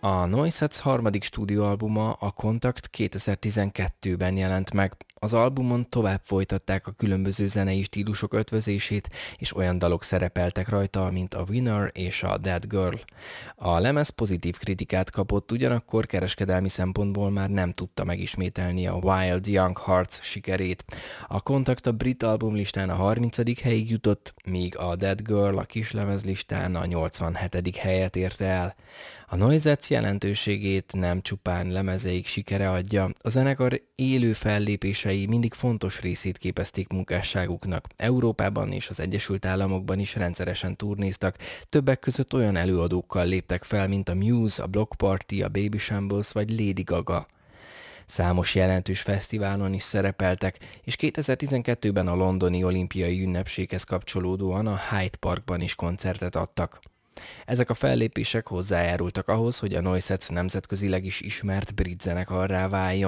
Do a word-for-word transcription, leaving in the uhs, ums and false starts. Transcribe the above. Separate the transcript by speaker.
Speaker 1: A Noisets harmadik stúdióalbuma, a Contact kétezer-tizenkettőben jelent meg. Az albumon tovább folytatták a különböző zenei stílusok ötvözését, és olyan dalok szerepeltek rajta, mint a Winner és a Dead Girl. A lemez pozitív kritikát kapott, ugyanakkor kereskedelmi szempontból már nem tudta megismételni a Wild Young Hearts sikerét. A Contact a brit albumlistán a harmincadik helyig jutott, míg a Dead Girl a kislemezlistán a nyolcvanhetedik helyet érte el. A Noisets jelentőségét nem csupán lemezeik sikere adja, a zenekar élő fellépései mindig fontos részét képezték munkásságuknak. Európában és az Egyesült Államokban is rendszeresen turnéztak, többek között olyan előadókkal léptek fel, mint a Muse, a Block Party, a Baby Shambles vagy Lady Gaga. Számos jelentős fesztiválon is szerepeltek, és kétezer-tizenkettőben a londoni olimpiai ünnepséghez kapcsolódóan a Hyde Parkban is koncertet adtak. Ezek a fellépések hozzájárultak ahhoz, hogy a Noisets nemzetközileg is ismert brit zenekarrá váljon.